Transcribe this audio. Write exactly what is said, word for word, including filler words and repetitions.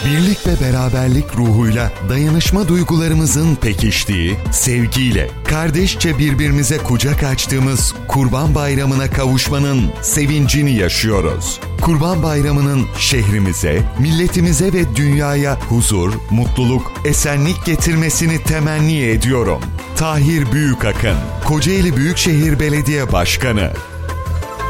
Birlik ve beraberlik ruhuyla dayanışma duygularımızın pekiştiği, sevgiyle, kardeşçe birbirimize kucak açtığımız Kurban Bayramı'na kavuşmanın sevincini yaşıyoruz. Kurban Bayramı'nın şehrimize, milletimize ve dünyaya huzur, mutluluk, esenlik getirmesini temenni ediyorum. Tahir Büyükakın, Kocaeli Büyükşehir Belediye Başkanı.